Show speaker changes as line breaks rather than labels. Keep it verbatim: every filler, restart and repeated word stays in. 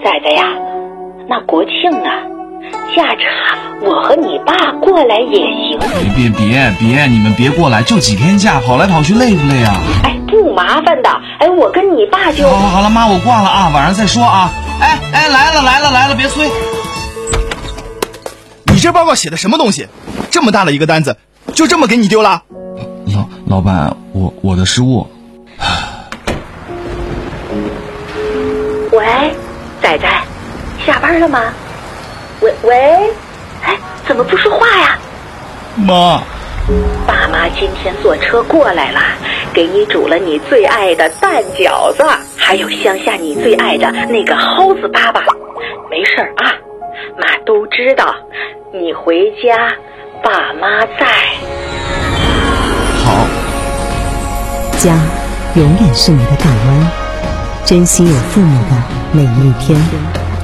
崽崽呀，那国庆呢，下茶我和你爸过来也行。
别别别别，你们别过来，就几天假，跑来跑去累不累啊？
哎，不麻烦的。哎，我跟你爸就……
好了好了，妈，我挂了啊，晚上再说啊。哎哎，来了来了来了，别催。
你这报告写的什么东西？这么大的一个单子，就这么给你丢了？
老老板，我我的失误。
喂，仔仔，下班了吗？喂喂，哎，怎么不说话呀？
妈，
爸妈今天坐车过来了，给你煮了你最爱的蛋饺子，还有乡下你最爱的那个蒿子粑粑。没事儿啊，妈都知道，你回家爸妈在。
好。
家永远是你的港湾，珍惜有父母的每一天。